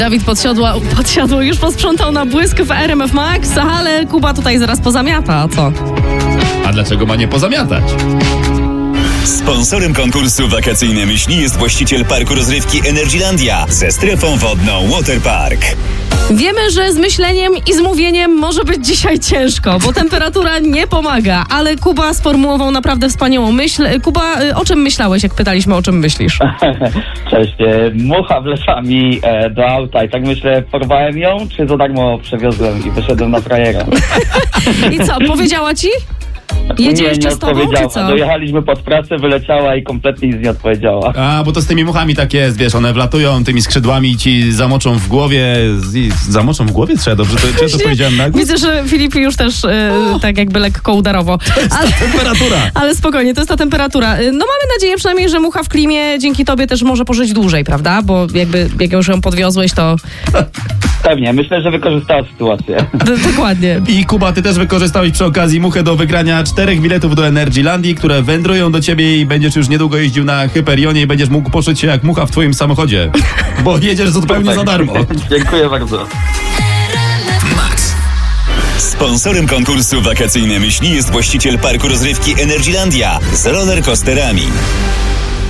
Dawid Podsiadło już posprzątał na błysk w RMF Max, ale Kuba tutaj zaraz pozamiata, a co? A dlaczego ma nie pozamiatać? Sponsorem konkursu Wakacyjne Myśli jest właściciel parku rozrywki Energylandia ze strefą wodną Waterpark. Wiemy, że z myśleniem i z mówieniem może być dzisiaj ciężko, bo temperatura nie pomaga, ale Kuba sformułował naprawdę wspaniałą myśl. Kuba, o czym myślałeś, jak pytaliśmy, o czym myślisz? Cześć, mucha wleciała mi do auta i tak myślę, porwałem ją, czy za darmo przewiozłem i wyszedłem na frajerę? I co, powiedziała ci? Jedzie jeszcze z tobą, czy co? Dojechaliśmy pod pracę, wyleciała i kompletnie nic nie odpowiedziała. A, bo to z tymi muchami tak jest, wiesz, one wlatują tymi skrzydłami i ci zamoczą w głowie. Zamoczą w głowie? Trzeba dobrze, to powiedziałem na głos? Widzę, że Filip już też tak jakby lekko udarowo. Temperatura. Ale spokojnie, to jest ta temperatura. No mamy nadzieję przynajmniej, że mucha w klimie dzięki tobie też może pożyć dłużej, prawda? Bo jakby jak już ją podwiozłeś, to... Pewnie, myślę, że wykorzystała sytuację. Dokładnie. I Kuba, ty też wykorzystałeś przy okazji muchę do wygrania 4 biletów do Energylandii, które wędrują do ciebie i będziesz już niedługo jeździł na Hyperionie i będziesz mógł poczuć się jak mucha w twoim samochodzie, bo jedziesz zupełnie za darmo. Dziękuję bardzo. Sponsorem konkursu Wakacyjne Myśli jest właściciel parku rozrywki Energylandia z rollercoasterami.